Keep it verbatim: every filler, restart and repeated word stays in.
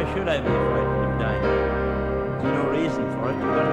should I be frightened of dying? There's no reason for it. You've got